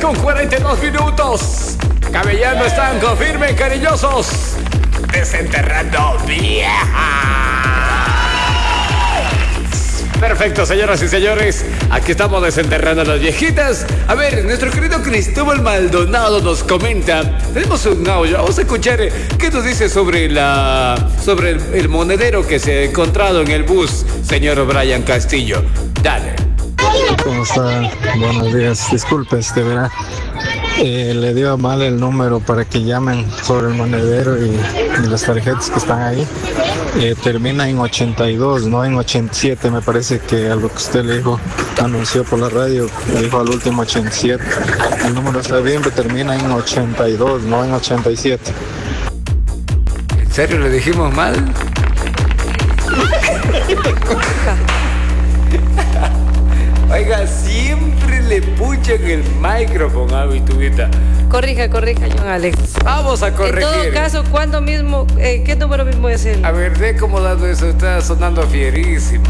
con 42 minutos. Cabellando están, confirmen, cariñosos. Desenterrando vieja. Perfecto, señoras y señores. Aquí estamos desenterrando a las viejitas. A ver, nuestro querido Cristóbal Maldonado nos comenta. Tenemos un audio. Vamos a escuchar qué nos dice sobre el monedero que se ha encontrado en el bus, señor Brian Castillo. Dale. ¿Cómo está? Buenos días. Disculpe, verá. Le dio mal el número para que llamen sobre el monedero y las tarjetas que están ahí. Termina en 82, no en 87. Me parece que a lo que usted le dijo, anunció por la radio, le dijo al último 87. El número está bien, pero termina en 82, no en 87. ¿En serio le dijimos mal? Oiga, siempre le puchan el micrófono a Vitubita. Corrija, John Alex. Vamos a corregir. En todo caso, ¿cuándo mismo? ¿Qué número mismo es el? A ver, ve cómo dando eso, está sonando fierísimo.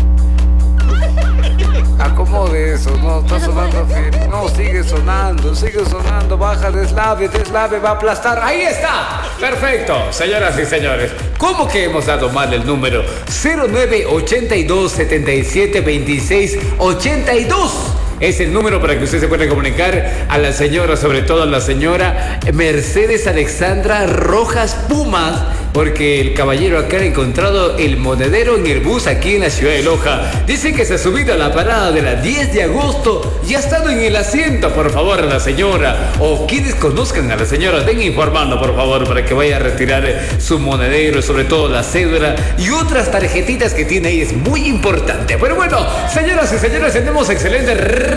Acomode eso, no, está sonando fierísimo. No, sigue sonando, baja, deslave, va a aplastar. Ahí está, perfecto, señoras y señores. ¿Cómo que hemos dado mal el número? 0982 77 26 82. Es el número para que usted se pueda comunicar a la señora, sobre todo a la señora Mercedes Alexandra Rojas Pumas, porque el caballero acá ha encontrado el monedero en el bus aquí en la ciudad de Loja. Dice que se ha subido a la parada de la 10 de agosto y ha estado en el asiento. Por favor, a la señora, o quienes conozcan a la señora, den informando, por favor, para que vaya a retirar su monedero, sobre todo la cédula y otras tarjetitas que tiene ahí. Es muy importante. Pero bueno, señoras y señores, tenemos excelentes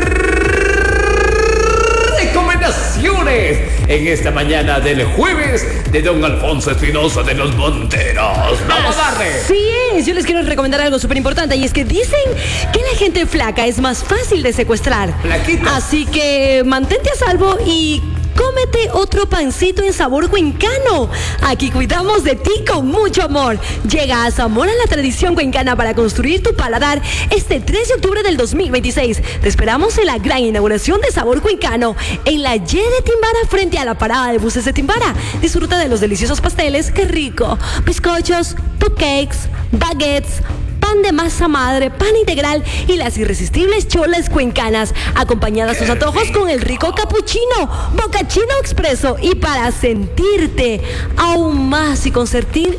recomendaciones en esta mañana del jueves de don Alfonso Espinosa de los Monteros. ¡Vamos a darle! Sí es, yo les quiero recomendar algo súper importante, y es que dicen que la gente flaca es más fácil de secuestrar. Flaquita. Así que mantente a salvo y cómete otro pancito en sabor cuencano. Aquí cuidamos de ti con mucho amor. Llega a Zamora la tradición cuencana para construir tu paladar este 3 de octubre del 2026. Te esperamos en la gran inauguración de Sabor Cuencano en la Y de Timbara, frente a la parada de buses de Timbara. Disfruta de los deliciosos pasteles, qué rico, bizcochos, cupcakes, baguettes, pan de masa madre, pan integral y las irresistibles cholas cuencanas, acompañadas sus antojos con el rico capuchino, bocachino expreso, y para sentirte aún más y consentirte,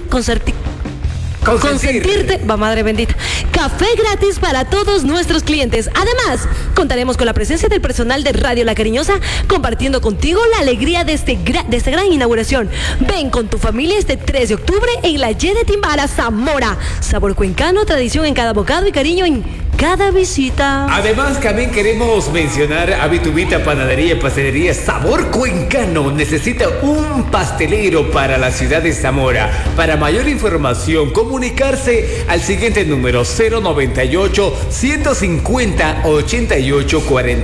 va madre bendita, café gratis para todos nuestros clientes. Además, contaremos con la presencia del personal de Radio La Cariñosa, compartiendo contigo la alegría de esta gran inauguración. Ven con tu familia este 3 de octubre en la Y de Timbara, Zamora. Sabor cuencano, tradición en cada bocado y cariño en cada visita. Además, también queremos mencionar a Vitubita Panadería y Pastelería Sabor Cuencano. Necesita un pastelero para la ciudad de Zamora. Para mayor información, comunicarse al siguiente número: 098 150 88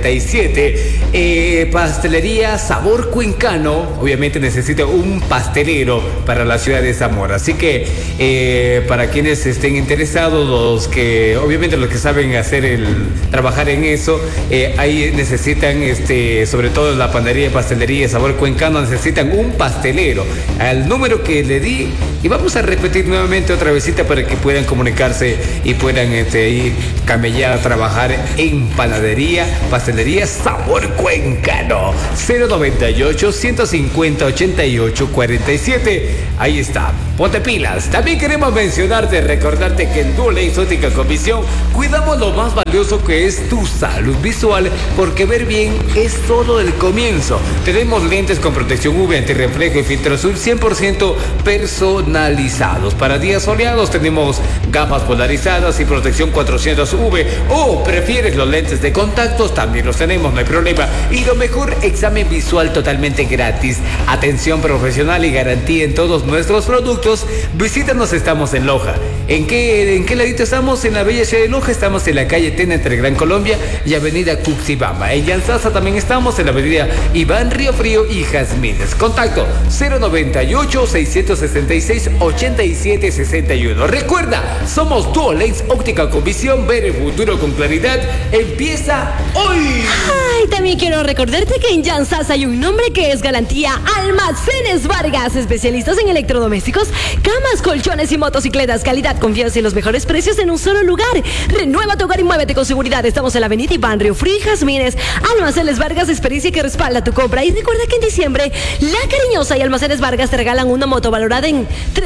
47. Pastelería Sabor Cuencano obviamente necesita un pastelero para la ciudad de Zamora. Así que para quienes estén interesados, los que saben trabajar en eso, ahí necesitan, sobre todo la panadería y pastelería Sabor Cuencano, necesitan un pastelero al número que le di, y vamos a repetir nuevamente otra visita para que puedan comunicarse y puedan ir camellar a trabajar en panadería, pastelería Sabor Cuencano. 098 150 88 47. Ahí está, ponte pilas. También queremos mencionarte, recordarte que en Duolinx Óptica con Visión cuidamos lo más valioso, que es tu salud visual, porque ver bien es solo el comienzo. Tenemos lentes con protección UV, antirreflejo y filtro azul 100% personalizados. Para días soleados tenemos gafas polarizadas y protección 400 UV, o prefieres los lentes de contactos, también los tenemos, no hay problema. Y lo mejor, examen visual totalmente gratis, atención profesional y garantía en todos nuestros productos. Visítanos, estamos en Loja. ¿En qué ladito estamos? En la bella ciudad de Loja. Estamos en la calle Tena, entre Gran Colombia y avenida Cuxibamba. En Llanzasa también estamos en la avenida Iván Río Frío y Jazmines. Contacto 098 666 87 61. Recuerda, somos Duolinx Óptica con Visión. Ver el futuro con claridad empieza hoy. Ay, también quiero recordarte que en Jansas hay un nombre que es garantía: Almacenes Vargas, especialistas en electrodomésticos, camas, colchones y motocicletas. Calidad, confianza y los mejores precios en un solo lugar. Renueva tu hogar y muévete con seguridad. Estamos en la avenida Iván Río Frío y Jazmines. Almacenes Vargas, experiencia que respalda tu compra. Y recuerda que en diciembre, La Cariñosa y Almacenes Vargas te regalan una moto valorada en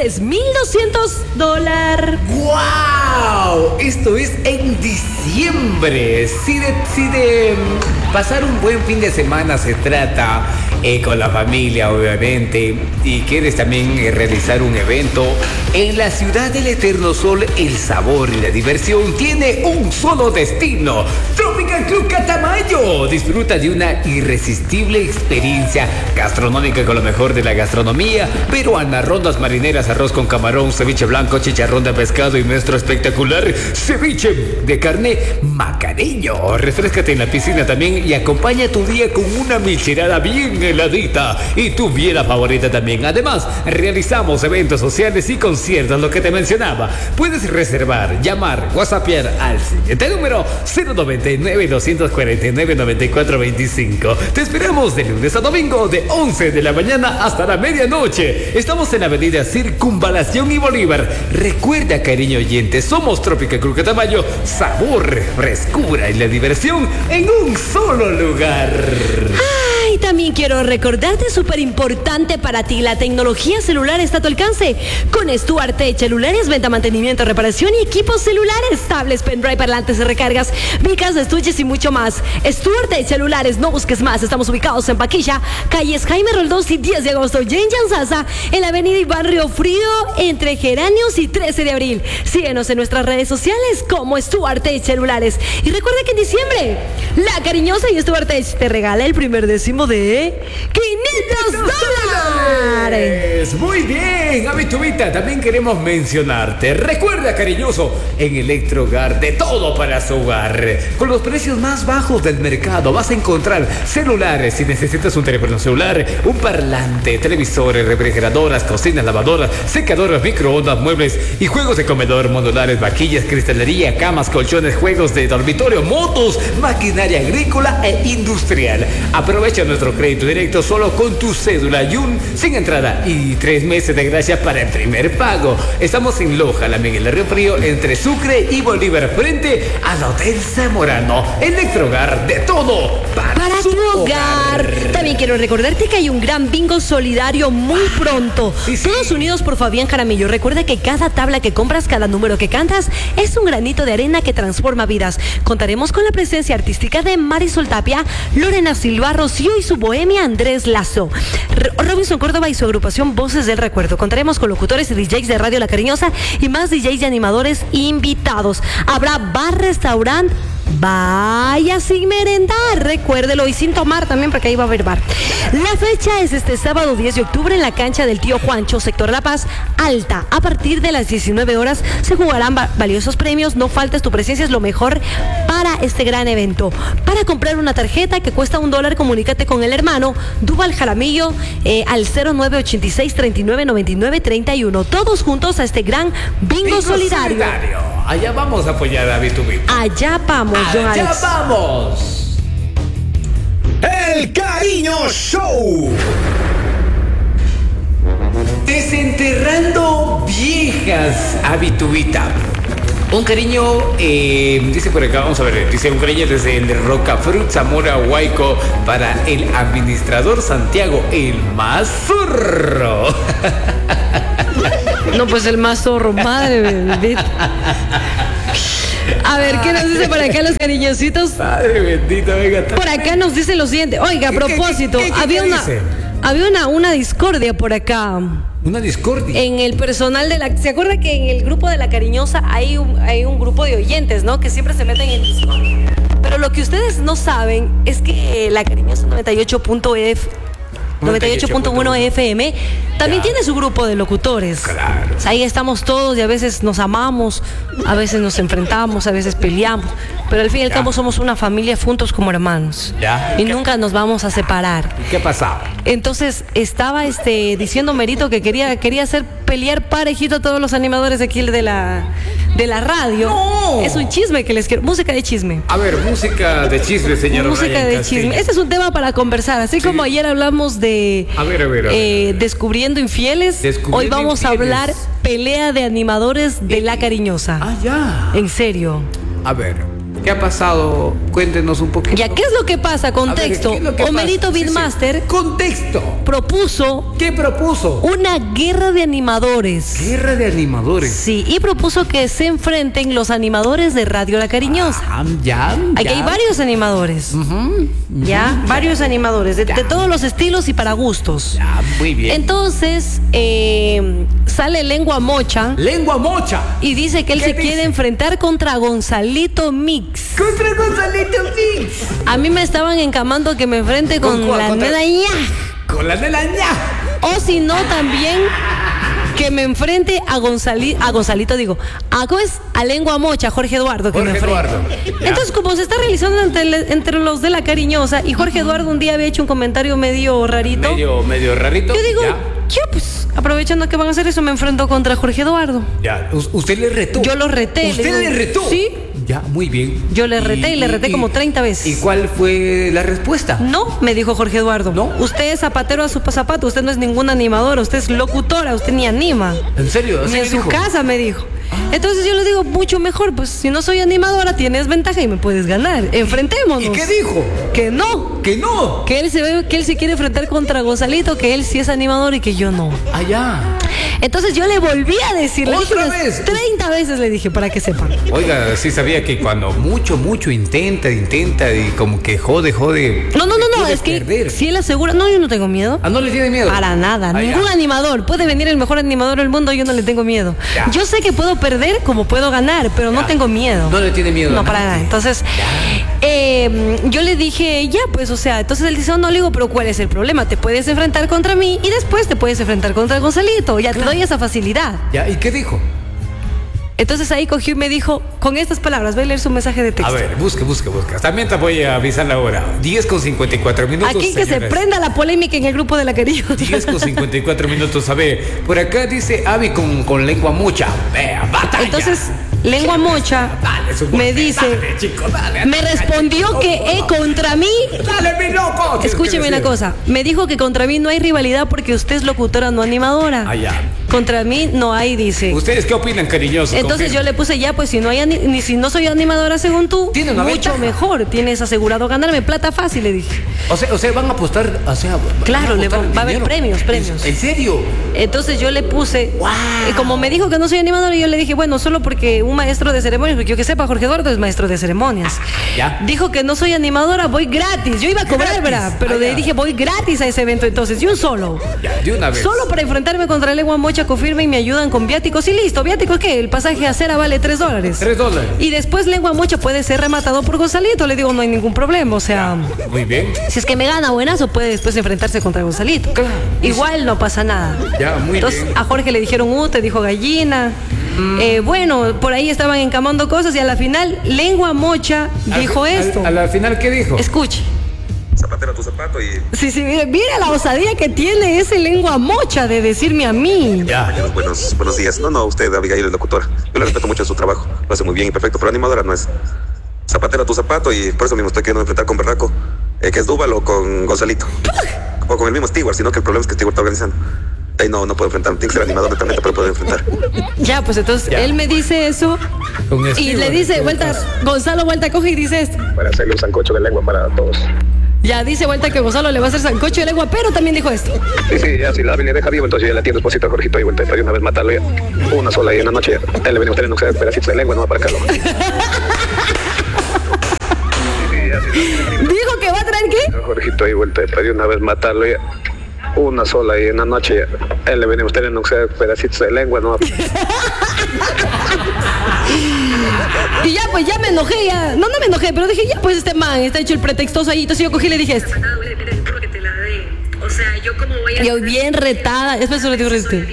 $3,200. ¡Wow! Esto es en diciembre. Si de pasar un buen fin de semana se trata, con la familia obviamente, y quieres también realizar un evento en la ciudad del eterno sol, el sabor y la diversión tiene un solo destino: Tropical Club Catamayo. Disfruta de una irresistible experiencia gastronómica con lo mejor de la gastronomía peruana: rondas marineras, arroz con camarón, ceviche blanco, chicharrón de pescado y nuestro espectacular ceviche de carne macareño. Refréscate en la piscina también y acompaña tu día con una michelada bien heladita y tu biela favorita también. Además, realizamos eventos sociales y conciertos, lo que te mencionaba. Puedes reservar, llamar, whatsappear al siguiente número: 099-249-9425. Te esperamos de lunes a domingo de 11 de la mañana hasta la medianoche. Estamos en la avenida Circunvalación y Bolívar. Recuerda, cariño oyente, somos Tropical Club Catamayo. Sabor, frescura y la diversión en un solo lugar. Ay, también quiero recordarte, súper importante para ti, la tecnología celular está a tu alcance. Con Stuart Tech Celulares, venta, mantenimiento, reparación y equipos celulares, tablets, pendrive, parlantes y recargas, micas, estuches y mucho más. Stuart Tech Celulares, no busques más. Estamos ubicados en Paquilla, calles Jaime Roldós y 10 de agosto, y en Jansasa, en la avenida Iván Río Frío, entre Geranios y 13 de abril. Síguenos en nuestras redes sociales como Stuart Tech Celulares. Y recuerda que en diciembre, La Cariñosa y Stuart Tech te regala el primer décimo de $500. Muy bien, Habitubita, también queremos mencionarte. Recuerda, cariñoso, en Electrohogar, de todo para su hogar. Con los precios más bajos del mercado vas a encontrar celulares. Si necesitas un teléfono celular, un parlante, televisores, refrigeradoras, cocinas, lavadoras, secadoras, microondas, muebles y juegos de comedor, modulares, vaquillas, cristalería, camas, colchones, juegos de dormitorio, motos, maquinaria agrícola e industrial. Aprovecha nuestro crédito directo solo con tu cédula y sin entrada y 3 meses de gracia para el primer pago. Estamos en Loja, la Miguel de Río Frío, entre Sucre y Bolívar, frente al Hotel Zamorano. Electrohogar, de todo para tu hogar. También quiero recordarte que hay un gran bingo solidario muy pronto. Sí. Todos unidos por Fabián Jaramillo. Recuerda que cada tabla que compras, cada número que cantas, es un granito de arena que transforma vidas. Contaremos con la presencia artística de Marisol Tapia, Lorena Silva, Rocío y su bohemia Andrés Lazo, Robinson Córdoba y su agrupación Voces del Recuerdo. Contaremos con locutores y DJs de Radio La Cariñosa y más DJs y animadores invitados. Habrá bar, restaurante, vaya sin merendar, recuérdelo, y sin tomar también, porque ahí va a haber bar. La fecha es este sábado 10 de octubre en la cancha del Tío Juancho, sector La Paz Alta. A partir de las 19 horas se jugarán valiosos premios. No faltes, tu presencia es lo mejor para este gran evento. Para comprar una tarjeta que cuesta $1, comunícate con el hermano Duval Jaramillo al 0986-399931. Todos juntos a este gran bingo solidario. Allá vamos a apoyar a Habitubita. Allá vamos, John Allá Alex. vamos. El Cariño Show. Desenterrando viejas, Habitubita. Un cariño, dice por acá, vamos a ver, dice un cariño desde el Rocafrut, Zamora, Huayco, para el administrador Santiago, el más zorro. No, pues el más zorro, madre bendita. A ver, ¿qué nos dice por acá los cariñositos? Padre bendito, venga. Por acá nos dice lo siguiente. Oiga, a propósito, ¿Qué había dice? una discordia por acá. Una discordia. En el personal de la... ¿Se acuerda que en el grupo de La Cariñosa hay un grupo de oyentes, ¿no? Que siempre se meten en discordia. Pero lo que ustedes no saben es que La Cariñosa 98.f 98.1 FM. También Ya. tiene su grupo de locutores. Claro. O sea, ahí estamos todos y a veces nos amamos, a veces nos enfrentamos, a veces peleamos. Pero al fin y al Ya. cabo somos una familia juntos como hermanos. Ya. Y nunca nos vamos a separar. ¿Qué pasaba? Entonces estaba diciendo Merito que quería hacer pelear parejito a todos los animadores de aquí de la radio. ¡No! Es un chisme que les quiero. Música de chisme. A ver, música de chisme, señor. Música Ryan de Castillo. chisme. Este es un tema para conversar. Así Sí. como ayer hablamos de A ver. Descubriendo infieles, Descubriendo hoy vamos a infieles. hablar pelea de animadores de La Cariñosa. Ah, ya. En serio. A ver, ¿qué ha pasado? Cuéntenos un poquito. Ya, ¿qué es lo que pasa? A ver, Contexto. ¿qué es lo que Homerito pasa? Sí, sí. Beatmaster Contexto. propuso ¿Qué propuso? una guerra de animadores. Guerra de animadores. Sí, y propuso que se enfrenten los animadores de Radio La Cariñosa. Ya. Aquí hay varios animadores. Ya, varios animadores, de todos los estilos y para gustos. Ya, muy bien. Entonces, sale Lengua Mocha Lengua mocha. y dice que él ¿Qué se dice? quiere enfrentar contra Gonzalito Mix. Contra Gonzalito Mix. A mí me estaban encamando que me enfrente con cuál? la ¿Contra- nena ya. Con la de la ña. O si no, también que me enfrente a Gonzalito, digo, a Lengua Mocha, Jorge Eduardo, que Jorge me enfrente. Eduardo. Ya. Entonces, como se está realizando entre los de La Cariñosa, y Jorge Eduardo un día había hecho un comentario medio rarito, Medio rarito. yo digo, Ya. pues, aprovechando que van a hacer eso, me enfrento contra Jorge Eduardo. Ya. Usted le retó. Yo lo reté. ¿Usted digo, le retó? Sí. Ya, muy bien. Yo le reté y le reté como 30 veces. ¿Y cuál fue la respuesta? No, me dijo Jorge Eduardo. ¿No? Usted es zapatero a su zapato, usted no es ninguna animadora, usted es locutora, usted ni anima. ¿En serio? ¿Así Ni en le su dijo? casa, me dijo. Entonces yo le digo, mucho mejor, pues si no soy animadora, tienes ventaja y me puedes ganar. Enfrentémonos. ¿Y qué dijo? Que no. Que no. Que él se quiere enfrentar contra Gonzalito, que él sí es animador y que yo no. Allá. Entonces yo le volví a decir, le dije ¿Otra unas vez? 30 veces le dije, para que sepan. Oiga, sí sabía que cuando mucho intenta y como que jode. No, puede es que perder. si él asegura, no, yo no tengo miedo. Ah, ¿no le tiene miedo? Para nada, Ah, ningún ya. animador. Puede venir el mejor animador del mundo, yo no le tengo miedo. Ya. Yo sé que puedo perder como puedo ganar, pero no Ya. tengo miedo. No le tiene miedo a No, para nadie. nada. Entonces, yo le dije, ya, pues, o sea, entonces él dice, no, le digo, pero ¿cuál es el problema? Te puedes enfrentar contra mí y después te puedes enfrentar contra Gonzalito. Ya te doy esa facilidad. Ya, ¿y qué dijo? Entonces ahí cogió y me dijo, con estas palabras, voy a leer su mensaje de texto. A ver, busque. También te voy a avisar la hora. 10:54 minutos. Aquí que se señores. prenda la polémica en el grupo de La Cariñosa. 10:54 minutos. A ver, por acá dice Avi con lengua mucha. Vea, batalla. Entonces, Lengua Mocha Dale, su me golpe, dice, dale, chico, dale, me dale, respondió chico, que contra mí, Dale, mi loco. escúcheme una cosa, me dijo que contra mí no hay rivalidad porque usted es locutora, no animadora. Ah, ya. Contra mí no hay, dice. ¿Ustedes qué opinan, cariñosos? Entonces yo le puse ya, pues si no hay ni si no soy animadora según tú, Tiene una mucho ventaja. mejor, tienes asegurado ganarme plata fácil, le dije. O sea, van a apostar, o sea, Claro, van a apostar va a haber dinero. premios. ¿En serio? Entonces yo le puse, Wow. como me dijo que no soy animadora, yo le dije, bueno, solo porque un maestro de ceremonias, porque yo que sepa, Jorge Eduardo es maestro de ceremonias. Ya. Dijo que no soy animadora, voy gratis. Yo iba a cobrar, Gratis. ¿verdad? Pero Ah, le ya. dije, voy gratis a ese evento entonces, y un solo. Ya, de una vez. Solo para enfrentarme contra Lengua Mocha, confirma y me ayudan con viáticos y listo. ¿Viáticos qué? El pasaje a Cera vale $3. $3. Y después Lengua Mocha puede ser rematado por Gonzalito. Le digo, no hay ningún problema. O sea, Muy bien. si es que me gana buenazo, puede después enfrentarse contra Gonzalito. Claro. Igual no pasa nada. Ya, muy Entonces bien. a Jorge le dijeron te dijo gallina. Bueno, por ahí estaban encamando cosas y a la final Lengua Mocha dijo esto. A la final, ¿qué dijo? Escuche. Zapatero a tu zapato y Sí, mira la osadía que tiene ese Lengua Mocha de decirme a mí. Ya. buenos días. No, usted, Abigail, es locutora. Yo le respeto mucho en su trabajo. Lo hace muy bien y perfecto, pero animadora no es. Zapatero a tu zapato y por eso mismo estoy queriendo enfrentar con Berraco, que es Dúbal o con Gonzalito. O con el mismo Stewart, sino que el problema es que Stewart está organizando. Ahí no puedo enfrentar. Tiene que ser animador netamente para poder enfrentar. Ya, pues entonces Ya. él me dice eso Con y Stewart, le dice, en todo vuelta, caso. Gonzalo, vuelta, coge y dice esto. Para hacerle un sancocho de lengua para todos. Ya dice vuelta que Gonzalo le va a hacer sancocho de lengua, pero también dijo esto. Sí, ya si la le deja vivo, entonces ya la tiene esposita, Jorgito, y vuelta de una vez matarlo ya. Una sola y en la noche ya. Él le venía a tener un pedacito de lengua, no para acá. Dijo que va a traer qué. Jorgito, y vuelta de una vez matarlo ya. Una sola y en la noche ya. Él le venía a tener un pedacitos de lengua, no. Y ya, pues ya me enojé, ya. No me enojé, pero dije, ya, pues este man está hecho el pretextoso ahí. Entonces yo cogí y le dije esto. sea, yo como voy a... Yo bien retada. Es eso lo digo usted.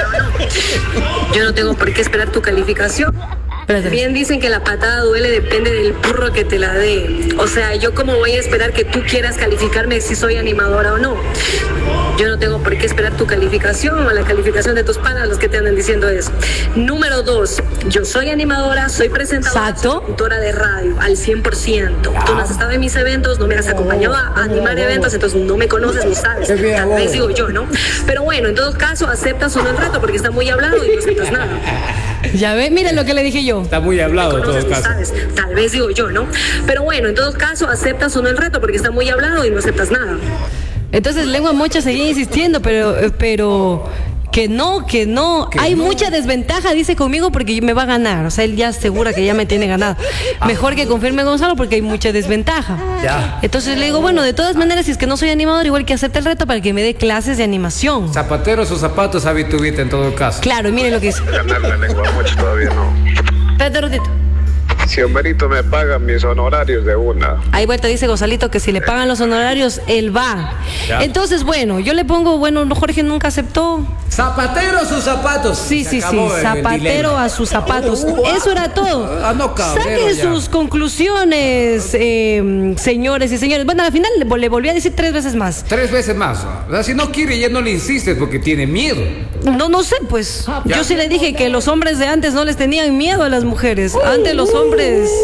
Yo no tengo por qué esperar tu calificación. Bien dicen que la patada duele, depende del burro que te la dé. O sea, yo como voy a esperar que tú quieras calificarme si soy animadora o no. Yo no tengo por qué esperar tu calificación o la calificación de tus panas, los que te andan diciendo eso. Número 2, yo soy animadora, soy presentadora, Exacto. soy conductora de radio al 100%. Tú no has estado en mis eventos, no me has acompañado a animar eventos, entonces no me conoces, no sabes. Tal vez digo yo, ¿no? Pero bueno, en todo caso, aceptas o no el reto porque está muy hablado y no aceptas nada. Ya ve, mira lo que le dije yo. Está muy hablado en todo Conoces, no caso. sabes. Tal vez digo yo, ¿no? Pero bueno, en todo caso, aceptas o no el reto porque está muy hablado y no aceptas nada. Entonces Lengua Mocha seguía insistiendo, pero que no. Hay mucha desventaja, dice conmigo, porque me va a ganar. O sea, él ya asegura que ya me tiene ganado. Mejor que confirme Gonzalo porque hay mucha desventaja. Ya. Entonces le digo, bueno, de todas maneras, si es que no soy animador, igual que acepte el reto para que me dé clases de animación. Zapateros o zapatos, habitubita en todo caso. Claro, mire lo que dice. Ganarle Lengua Mocha todavía no. Espérate un ratito. Si Homerito me paga mis honorarios de una. Ahí vuelta dice Gonzalito que si le pagan los honorarios, él va. Ya. Entonces, bueno, yo le pongo, bueno, Jorge nunca aceptó. Zapateros o zapatos. Sí, Se sí, sí, acabó el zapatero dilema. a sus zapatos. Eso era todo. No, cabrero, Saquen ya. sus conclusiones, señores y señores. Bueno, al final le volví a decir 3 veces más. 3 veces más. O sea, si no quiere, ya no le insistes porque tiene miedo. No sé, pues. Ya. Yo sí le dije que los hombres de antes no les tenían miedo a las mujeres. Antes los hombres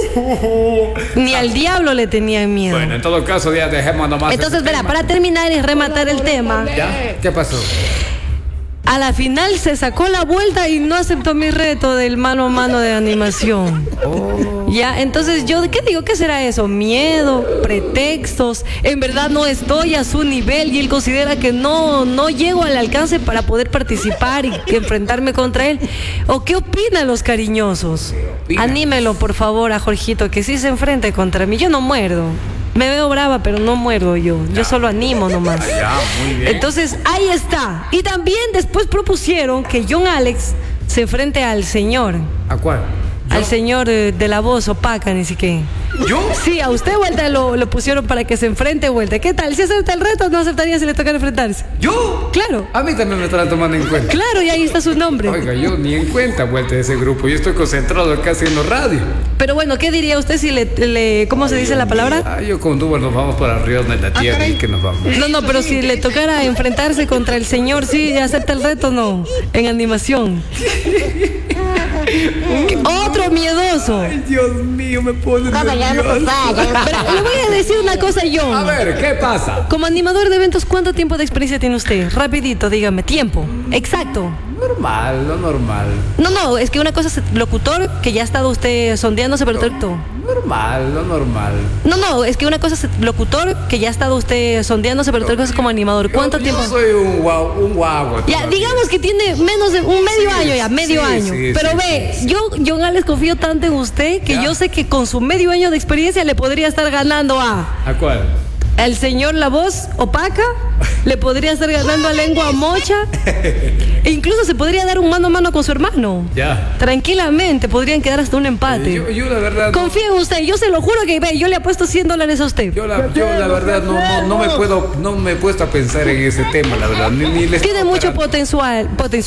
ni al diablo le tenían miedo. Bueno, en todo caso, ya dejemos nomás. Entonces, ese verá, tema. para terminar y rematar el tema, ¿Ya? ¿Qué pasó? a la final se sacó la vuelta y no aceptó mi reto del mano a mano de animación. Ya, entonces yo, ¿qué digo? ¿Qué será eso? Miedo, pretextos, en verdad no estoy a su nivel y él considera que no llego al alcance para poder participar y enfrentarme contra él. ¿O qué opinan los cariñosos? Opina. Anímelo, por favor, a Jorgito, que sí se enfrente contra mí. Yo no muerdo. Me veo brava, pero no muerdo yo. Yo solo animo nomás. Ya, muy bien. Entonces, ahí está. Y también después propusieron que John Alex se enfrente al señor. ¿A cuál? Al señor de la voz opaca, ni siquiera. ¿Yo? Sí, a usted, Vuelta, lo pusieron para que se enfrente, Vuelta. ¿Qué tal? ¿Si acepta el reto, no aceptaría si le tocara enfrentarse? ¿Yo? Claro. A mí también me estarán tomando en cuenta. Claro, y ahí está su nombre. Oiga, yo ni en cuenta vuelta de ese grupo. Yo estoy concentrado casi en la radio. Pero bueno, ¿qué diría usted si le ¿cómo se dice la palabra? Ah, yo con Duval nos vamos para Río de la Tierra y que nos vamos. No, pero si le tocara enfrentarse contra el señor, ¿sí acepta el reto o no? En animación. Otro miedoso. Ay, Dios mío, me pone nervioso. Pero le voy a decir una cosa yo. A ver, ¿qué pasa? Como animador de eventos, ¿cuánto tiempo de experiencia tiene usted? Rapidito, dígame, tiempo. Exacto. Normal, lo normal. No, es que una cosa es locutor, que ya ha estado usted sondeándose, pero todo. Normal, lo normal. No, es que una cosa es locutor, que ya ha estado usted sondeándose, pero otra cosa es como animador. ¿Cuánto Yo tiempo? soy un guagua. Ya, todavía. digamos que tiene menos de un medio año ya, medio sí, año. sí, Pero sí, ve, yo Alex confío tanto en usted que Ya. yo sé que con su medio año de experiencia le podría estar ganando ¿A cuál? al señor La Voz Opaca, le podría estar ganando a Lengua Mocha, e incluso se podría dar un mano a mano con su hermano. Ya. Tranquilamente, podrían quedar hasta un empate. Yo la verdad. Confío en usted, yo se lo juro que ve, yo le apuesto $100 a usted. Yo la verdad no me he puesto a pensar en ese tema, la verdad. Ni les Tiene mucho potencial.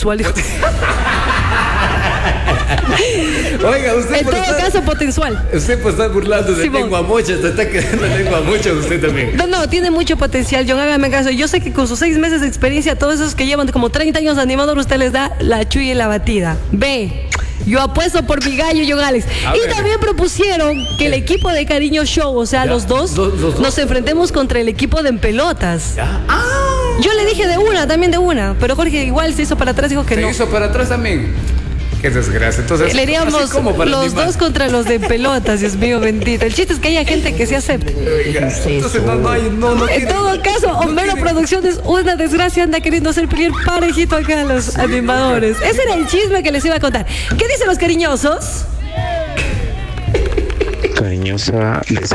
Oiga, usted En por todo estar- caso, potencial. Usted por estar burlando de Simón. lengua mocha, te está quedando lengua mocha usted también. No, tiene mucho potencial, John, hágame caso. Yo sé que con sus 6 meses de experiencia, todos esos que llevan como 30 años de animador, usted les da la chulla y la batida. Ve, yo apuesto por mi gallo, John Alex. A Y ver. también propusieron que el equipo de Cariño Show, o sea, Ya. los dos, Los dos. nos enfrentemos contra el equipo de En Pelotas. Ya. Yo le dije también de una, pero Jorge igual se hizo para atrás, dijo que Se no. hizo para atrás también. Qué desgracia. Entonces, Le así haríamos como para los animar. dos contra los de En Pelotas, Dios mío bendito. El chiste es que haya gente que se acepte. Oiga, entonces no En tiene- todo caso, Homero tiene- Producciones, una desgracia, anda queriendo hacer pelear parejito acá a los animadores. Ese era el chisme que les iba a contar. ¿Qué dicen los cariñosos? Cariñosa, les